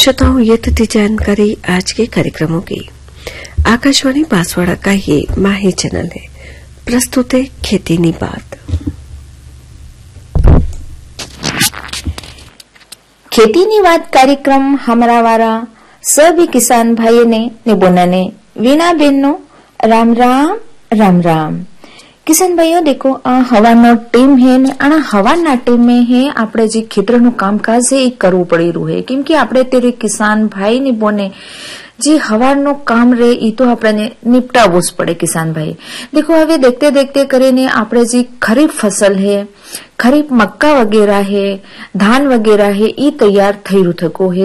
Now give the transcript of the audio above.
श्रोताओं, ये तो थी जानकारी आज के कार्यक्रमों की। आकाशवाणी बांसवाड़ा का ये माही चैनल है। प्रस्तुत है खेती नी बात। खेती नी बात कार्यक्रम हमारा वारा सभी किसान भाई ने बोनाने वीणा बेन नो राम राम राम राम। किसान भाइयों देखो आ हवानो टीम है ने आना हवाना टीम में है आपणे जे खेतरનું કામકાજ છે એ કરવું પડી રહ્યું है કેમ કે આપણે તેરે કિસાન ભાઈ ને બોને જે હવારનો કામ રે ઈ તો આપણે નિપટાવવું જ પડે કિસાન ભાઈ। देखो હવે देखते देखते કરીને આપણે જે खरीफ फसल है खरीफ मक्का वगैरह है धान वगैरह है ई तैयार થઈ રહ્યું થકો है।